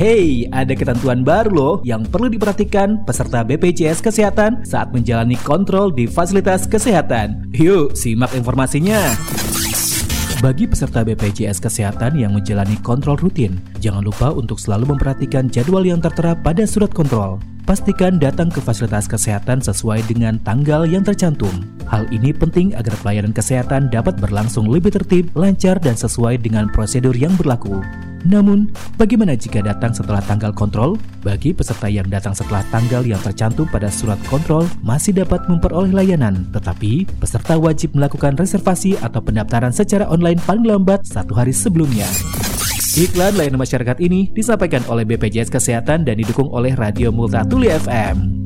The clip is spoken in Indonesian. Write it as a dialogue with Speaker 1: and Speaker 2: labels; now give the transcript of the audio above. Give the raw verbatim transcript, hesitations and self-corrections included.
Speaker 1: Hey, ada ketentuan baru loh yang perlu diperhatikan peserta B P J S Kesehatan saat menjalani kontrol di fasilitas kesehatan. Yuk, simak informasinya. Bagi peserta B P J S Kesehatan yang menjalani kontrol rutin, jangan lupa untuk selalu memperhatikan jadwal yang tertera pada surat kontrol. Pastikan datang ke fasilitas kesehatan sesuai dengan tanggal yang tercantum. Hal ini penting agar pelayanan kesehatan dapat berlangsung lebih tertib, lancar, dan sesuai dengan prosedur yang berlaku. Namun, bagaimana jika datang setelah tanggal kontrol? Bagi peserta yang datang setelah tanggal yang tercantum pada surat kontrol masih dapat memperoleh layanan, tetapi peserta wajib melakukan reservasi atau pendaftaran secara online paling lambat satu hari sebelumnya. Iklan layanan masyarakat ini disampaikan oleh B P J S Kesehatan dan didukung oleh Radio Multatuli F M.